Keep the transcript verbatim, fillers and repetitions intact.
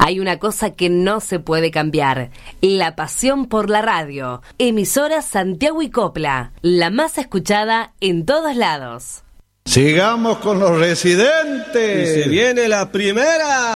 Hay una cosa que no se puede cambiar: la pasión por la radio. Emisora Santiago y Copla, la más escuchada en todos lados. Sigamos con los residentes. Y se viene la primera.